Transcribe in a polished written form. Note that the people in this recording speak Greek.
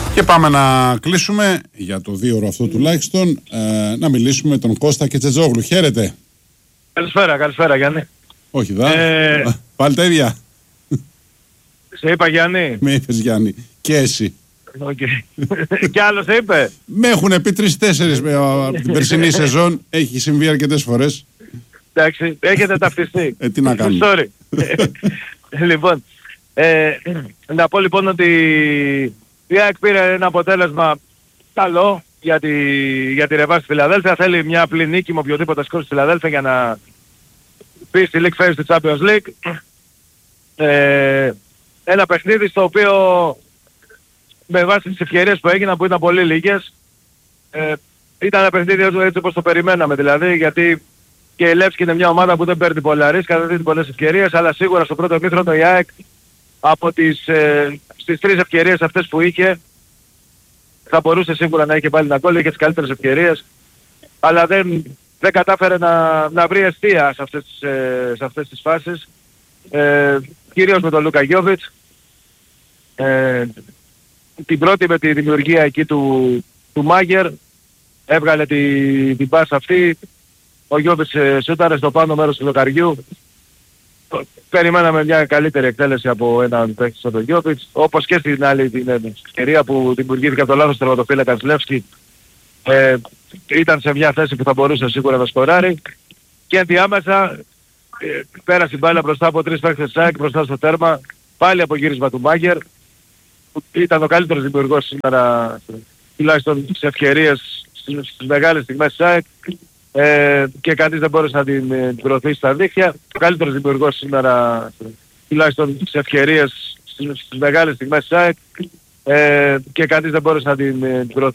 Και πάμε να κλείσουμε για το 2ωρο αυτό τουλάχιστον, να μιλήσουμε με τον Κώστα Κετσετζόγλου. Χαίρετε. Καλησπέρα Γιάννη. Όχι πάλι τα ίδια. Σε είπα Γιάννη. Με είπες Γιάννη. Και εσύ. Okay. Κι άλλο σε είπε. Με έχουν πει 3-4 από την περσινή σεζόν. Έχει συμβεί αρκετές φορές. Εντάξει, έχετε ταυτιστεί. Τι να κάνουμε. Sorry. Λοιπόν, να πω λοιπόν ότι η ΑΕΚ πήρε ένα αποτέλεσμα καλό για τη ρεβά στη Φιλαδέλφια. Θέλει μια απλή νίκη με οποιοδήποτε σκορ στη Φιλαδέλφια για να πει στη League Phase στη Champions League. Ένα παιχνίδι στο οποίο με βάση τις ευκαιρίες που έγιναν, που ήταν πολύ λίγες, ήταν ένα παιχνίδι έτσι όπως το περιμέναμε δηλαδή, γιατί και η Λεύσκη είναι μια ομάδα που δεν παίρνει πολλά ρίσκα, δεν δίνει πολλές ευκαιρίες, αλλά σίγουρα στο πρώτο ημίχρονο η ΑΕΚ από στις 3 ευκαιρίες αυτές που είχε θα μπορούσε σίγουρα να είχε πάλι ένα γκολ, είχε τις καλύτερες ευκαιρίες, αλλά δεν κατάφερε να βρει εστία σε αυτές τις φάσεις, κυρίως με τον Λούκα Γιόβιτς. Την πρώτη με τη δημιουργία εκεί του Μάγκερ, έβγαλε την πάσα αυτή, ο Γιόβιτς σούταρε στο πάνω μέρος του λοκαριού. Περιμέναμε μια καλύτερη εκτέλεση από έναν παίκτη στον Γιόβιτς, όπως και στην άλλη την ευκαιρία που δημιουργήθηκε από το λάθος τερματοφύλακα Λεύσκη. Ήταν σε μια θέση που θα μπορούσε σίγουρα να σκοράρει και ενδιάμεσα πέρασε η μπάλα μπροστά από 3 παίκτες ΣΑΕΚ μπροστά στο τέρμα, πάλι από γύρισμα του Μάγκερ, που ήταν ο καλύτερος δημιουργός σήμερα, τουλάχιστον σε ευκαιρίες στις μεγάλες στιγμές ΣΑΕΚ, και κανείς δεν μπόρεσε να την προωθήσει στα δίχτυα. Ο καλύτερος δημιουργός σήμερα, τουλάχιστον σε ευκαιρίες στις μεγάλες στιγμές ΣΑΕΚ, και κανείς δεν μπόρεσε να την προωθήσει.